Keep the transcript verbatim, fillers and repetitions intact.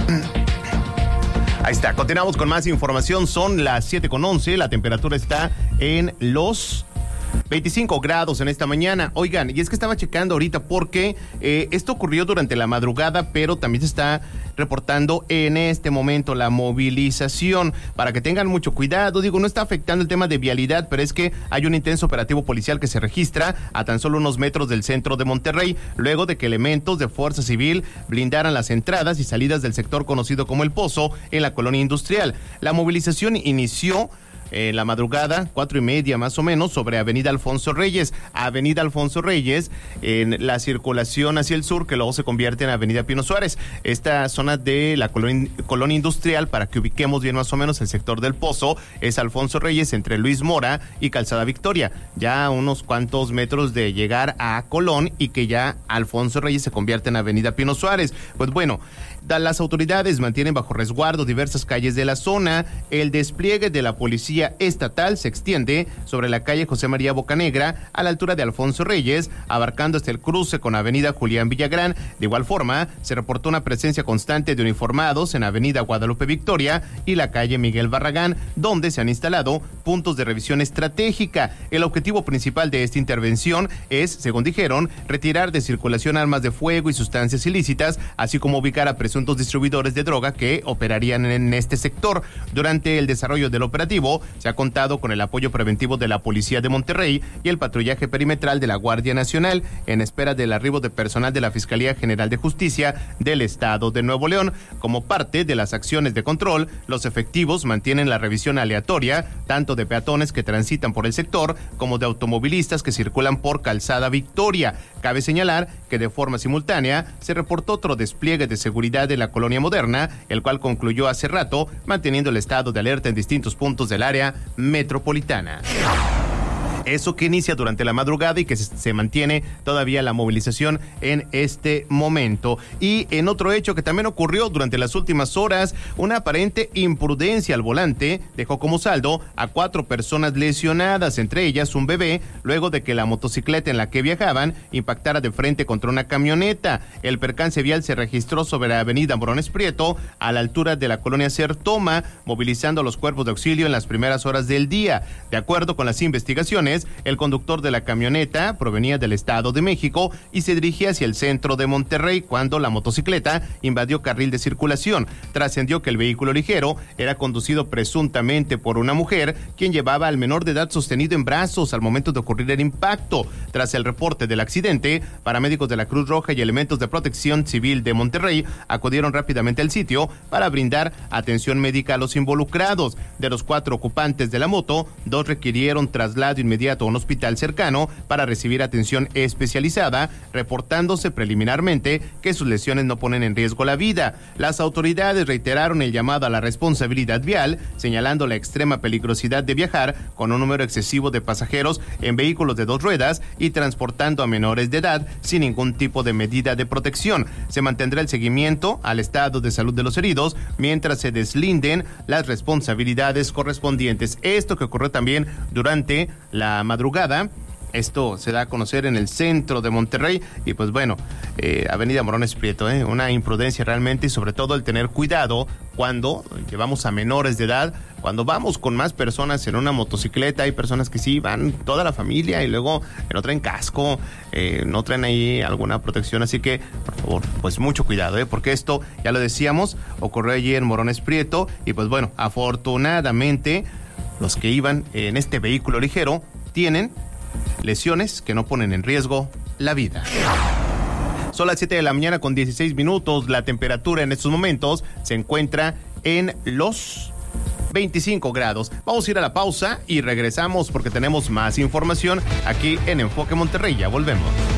Ahí está, continuamos con más información. Son las siete con once, la temperatura está en los veinticinco grados en esta mañana. Oigan, y es que estaba checando ahorita porque eh, esto ocurrió durante la madrugada, pero también se está reportando en este momento la movilización. Para que tengan mucho cuidado, digo, no está afectando el tema de vialidad, pero es que hay un intenso operativo policial que se registra a tan solo unos metros del centro de Monterrey, luego de que elementos de Fuerza Civil blindaran las entradas y salidas del sector conocido como El Pozo en la colonia industrial. La movilización inició en la madrugada, cuatro y media más o menos, sobre Avenida Alfonso Reyes. Avenida Alfonso Reyes, en la circulación hacia el sur, que luego se convierte en Avenida Pino Suárez. Esta zona de la colonia, colonia industrial, para que ubiquemos bien más o menos el sector del Pozo, es Alfonso Reyes entre Luis Mora y Calzada Victoria. Ya a unos cuantos metros de llegar a Colón y que ya Alfonso Reyes se convierte en Avenida Pino Suárez. Pues bueno, las autoridades mantienen bajo resguardo diversas calles de la zona. El despliegue de la policía estatal se extiende sobre la calle José María Bocanegra a la altura de Alfonso Reyes, abarcando hasta el cruce con Avenida Julián Villagrán. De igual forma, se reportó una presencia constante de uniformados en Avenida Guadalupe Victoria y la calle Miguel Barragán, donde se han instalado puntos de revisión estratégica. El objetivo principal de esta intervención es, según dijeron, retirar de circulación armas de fuego y sustancias ilícitas, así como ubicar a presuntos distribuidores de droga que operarían en este sector. Durante el desarrollo del operativo, se ha contado con el apoyo preventivo de la Policía de Monterrey y el patrullaje perimetral de la Guardia Nacional, en espera del arribo de personal de la Fiscalía General de Justicia del Estado de Nuevo León. Como parte de las acciones de control, los efectivos mantienen la revisión aleatoria, tanto de peatones que transitan por el sector, como de automovilistas que circulan por Calzada Victoria. Cabe señalar que de forma simultánea se reportó otro despliegue de seguridad de la colonia moderna, el cual concluyó hace rato, manteniendo el estado de alerta en distintos puntos del área metropolitana. Eso que inicia durante la madrugada y que se, se mantiene todavía la movilización en este momento. Y en otro hecho que también ocurrió durante las últimas horas, una aparente imprudencia al volante dejó como saldo a cuatro personas lesionadas, entre ellas un bebé, luego de que la motocicleta en la que viajaban impactara de frente contra una camioneta. El percance vial se registró sobre la avenida Morones Prieto, a la altura de la colonia Sertoma, movilizando a los cuerpos de auxilio en las primeras horas del día. De acuerdo con las investigaciones, el conductor de la camioneta provenía del Estado de México y se dirigía hacia el centro de Monterrey cuando la motocicleta invadió carril de circulación. Trascendió que el vehículo ligero era conducido presuntamente por una mujer, quien llevaba al menor de edad sostenido en brazos al momento de ocurrir el impacto. Tras el reporte del accidente, paramédicos de la Cruz Roja y elementos de Protección Civil de Monterrey acudieron rápidamente al sitio para brindar atención médica a los involucrados. De los cuatro ocupantes de la moto, dos requirieron traslado inmediato a un hospital cercano para recibir atención especializada, reportándose preliminarmente que sus lesiones no ponen en riesgo la vida. Las autoridades reiteraron el llamado a la responsabilidad vial, señalando la extrema peligrosidad de viajar con un número excesivo de pasajeros en vehículos de dos ruedas y transportando a menores de edad sin ningún tipo de medida de protección. Se mantendrá el seguimiento al estado de salud de los heridos mientras se deslinden las responsabilidades correspondientes. Esto que ocurrió también durante la madrugada. Esto se da a conocer en el centro de Monterrey y pues bueno, eh, Avenida Morones Prieto, eh, una imprudencia realmente, y sobre todo el tener cuidado cuando llevamos a menores de edad, cuando vamos con más personas en una motocicleta. Hay personas que sí van toda la familia y luego no traen casco, eh, no traen ahí alguna protección, así que por favor, pues mucho cuidado, eh, porque esto, ya lo decíamos, ocurrió allí en Morones Prieto y pues bueno, afortunadamente los que iban en este vehículo ligero tienen lesiones que no ponen en riesgo la vida. Son las siete de la mañana con dieciséis minutos. La temperatura en estos momentos se encuentra en los veinticinco grados. Vamos a ir a la pausa y regresamos porque tenemos más información aquí en Enfoque Monterrey. Ya volvemos.